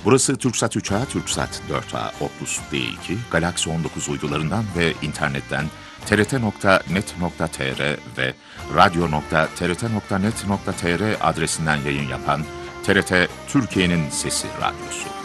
Burası TürkSat 3A, TürkSat 4A, Optus D2, Galaxy 19 uydularından ve internetten trt.net.tr ve radyo.trt.net.tr adresinden yayın yapan TRT Türkiye'nin Sesi Radyosu.